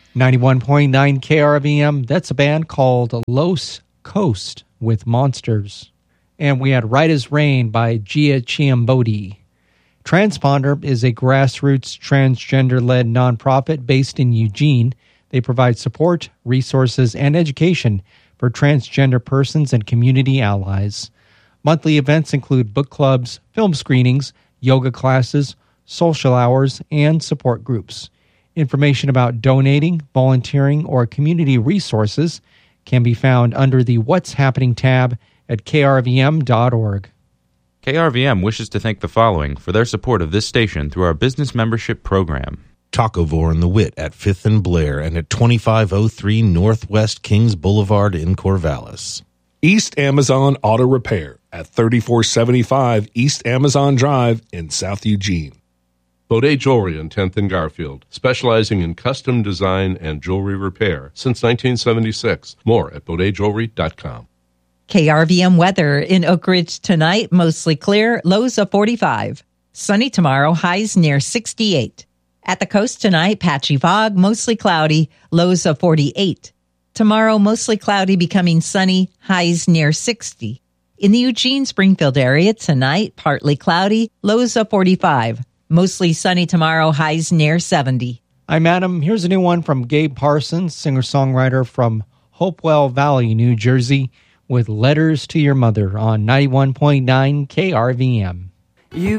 91.9 KRVM, that's a band called Los Coast with Monsters. And we had Right as Rain by Gia Chiambodi. Transponder is a grassroots transgender-led nonprofit based in Eugene. They provide support, resources, and education for transgender persons and community allies. Monthly events include book clubs, film screenings, yoga classes, social hours, and support groups. Information about donating, volunteering, or community resources can be found under the What's Happening tab at krvm.org. KRVM wishes to thank the following for their support of this station through our business membership program. Tacovore and the Wit at 5th and Blair and at 2503 Northwest Kings Boulevard in Corvallis. East Amazon Auto Repair at 3475 East Amazon Drive in South Eugene. Baudet Jewelry on 10th and Garfield, specializing in custom design and jewelry repair since 1976. More at BaudetJewelry.com. KRVM weather in Oak Ridge tonight, mostly clear, lows of 45. Sunny tomorrow, highs near 68. At the coast tonight, patchy fog, mostly cloudy, lows of 48. Tomorrow, mostly cloudy, becoming sunny, highs near 60. In the Eugene-Springfield area tonight, partly cloudy, lows of 45. Mostly sunny tomorrow, highs near 70. I'm Adam. Here's a new one from Gabe Parsons, singer-songwriter from Hopewell Valley, New Jersey, with Letters to Your Mother on 91.9 KRVM. You